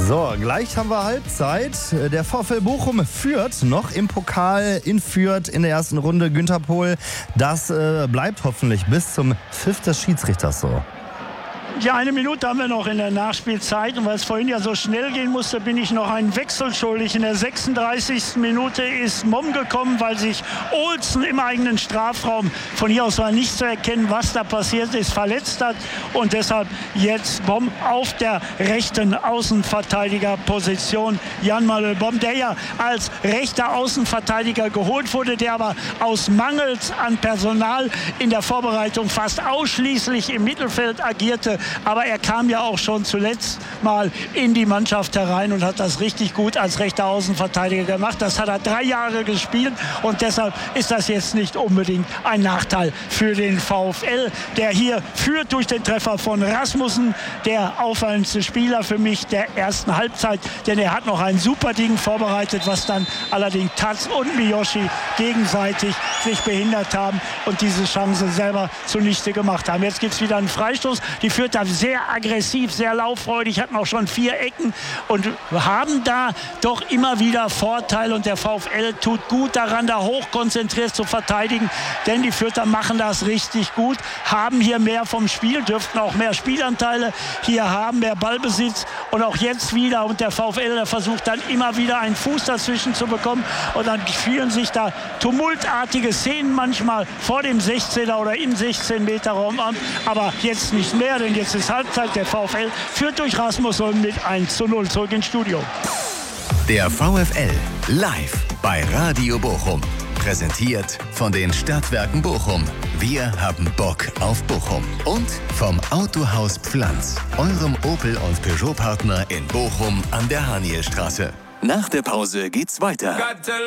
So, gleich haben wir Halbzeit. Der VfL Bochum führt noch im Pokal in Fürth in der ersten Runde. Günther Pohl, das bleibt hoffentlich bis zum Pfiff des Schiedsrichters so. Ja, 1 Minute haben wir noch in der Nachspielzeit. Und weil es vorhin ja so schnell gehen musste, bin ich noch einen Wechsel schuldig. In der 36. Minute ist Mom gekommen, weil sich Olsen im eigenen Strafraum, von hier aus war nicht zu erkennen, was da passiert ist, verletzt hat. Und deshalb jetzt Mom auf der rechten Außenverteidigerposition. Jan-Manuel Mom, der ja als rechter Außenverteidiger geholt wurde, der aber aus Mangels an Personal in der Vorbereitung fast ausschließlich im Mittelfeld agierte. Aber er kam ja auch schon zuletzt mal in die Mannschaft herein und hat das richtig gut als rechter Außenverteidiger gemacht. Das hat er 3 Jahre gespielt und deshalb ist das jetzt nicht unbedingt ein Nachteil für den VfL, der hier führt durch den Treffer von Rasmussen, der auffallendste Spieler für mich der ersten Halbzeit, denn er hat noch ein super Ding vorbereitet, was dann allerdings Taz und Miyoshi gegenseitig sich behindert haben und diese Chance selber zunichte gemacht haben. Jetzt gibt es wieder einen Freistoß. Die Fürther sehr aggressiv, sehr lauffreudig, hatten auch schon 4 Ecken und haben da doch immer wieder Vorteil. Und der VfL tut gut daran, da hochkonzentriert zu verteidigen, denn die Fürther machen das richtig gut, haben hier mehr vom Spiel, dürften auch mehr Spielanteile hier haben, mehr Ballbesitz und auch jetzt wieder. Und der VfL, der versucht dann immer wieder einen Fuß dazwischen zu bekommen und dann fühlen sich da tumultartige Szenen manchmal vor dem 16er oder im 16-Meter-Raum an, aber jetzt nicht mehr, denn jetzt ist Halbzeit. Der VfL führt durch Rasmussen mit 1:0 zurück ins Studio. Der VfL live bei Radio Bochum. Präsentiert von den Stadtwerken Bochum. Wir haben Bock auf Bochum. Und vom Autohaus Pflanz, eurem Opel- und Peugeot-Partner in Bochum an der Hanielstraße. Nach der Pause geht's weiter.